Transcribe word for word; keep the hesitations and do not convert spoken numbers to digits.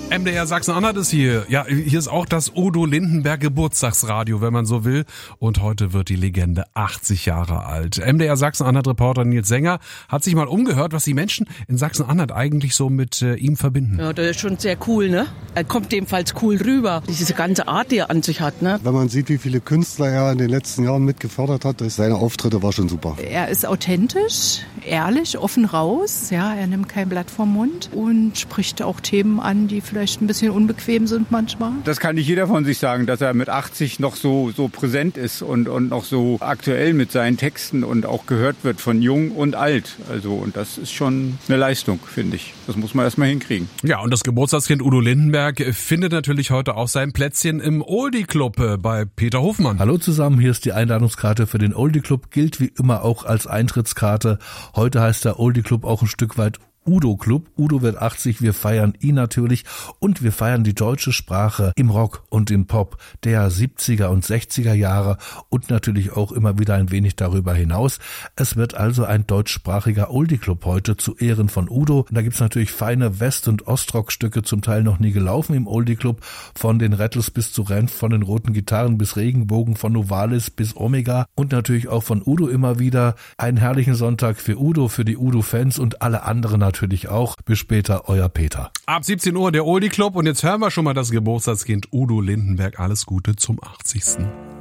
M D R Sachsen-Anhalt ist hier. Ja, hier ist auch das Udo Lindenberg Geburtstagsradio, wenn man so will. Und heute wird die Legende achtzig Jahre alt. M D R Sachsen-Anhalt-Reporter Nils Sänger hat sich mal umgehört, was die Menschen in Sachsen-Anhalt eigentlich so mit äh, ihm verbinden. Ja, der ist schon sehr cool, ne? Er kommt ebenfalls cool rüber. Diese ganze Art, die er an sich hat, ne? Wenn man sieht, wie viele Künstler er in den letzten Jahren mitgefördert hat, seine Auftritte war schon super. Er ist authentisch, ehrlich, offen raus. Ja, er nimmt kein Blatt vom Mund und spricht auch Themen an, die vielleicht ein bisschen unbequem sind manchmal. Das kann nicht jeder von sich sagen, dass er mit achtzig noch so, so präsent ist und, und noch so aktuell mit seinen Texten und auch gehört wird von jung und alt. Also, und das ist schon eine Leistung, finde ich. Das muss man erstmal hinkriegen. Ja, und das Geburtstagskind Udo Lindenberg findet natürlich heute auch sein Plätzchen im Oldie Club bei Peter Hofmann. Hallo zusammen, hier ist die Einladungskarte für den Oldie Club, gilt wie immer auch als Eintrittskarte. Heute heißt der Oldie Club auch ein Stück weit Udo Club. Udo wird achtzig, wir feiern ihn natürlich und wir feiern die deutsche Sprache im Rock und im Pop der siebziger und sechziger Jahre und natürlich auch immer wieder ein wenig darüber hinaus. Es wird also ein deutschsprachiger Oldie Club heute zu Ehren von Udo. Da gibt's natürlich feine West- und Ostrock-Stücke, zum Teil noch nie gelaufen im Oldie Club, von den Rattles bis zu Renf, von den Roten Gitarren bis Regenbogen, von Novalis bis Omega und natürlich auch von Udo immer wieder. Einen herrlichen Sonntag für Udo, für die Udo-Fans und alle anderen natürlich. Natürlich auch. Bis später, euer Peter. Ab siebzehn Uhr der Oldie Club und jetzt hören wir schon mal das Geburtstagskind Udo Lindenberg. Alles Gute zum achtzigsten